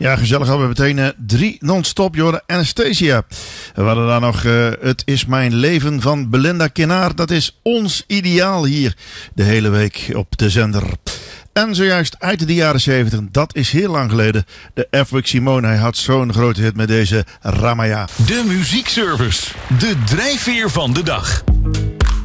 Ja, gezellig. Hadden we meteen 3 non-stop, joh, Anastasia. We hadden daar nog Het is mijn leven van Belinda Kinnaar. Dat is ons ideaal hier de hele week op de zender. En zojuist uit de jaren 70, dat is heel lang geleden, de Afrik Simone. Hij had zo'n grote hit met deze Ramaya. De muziekservice, de drijfveer van de dag.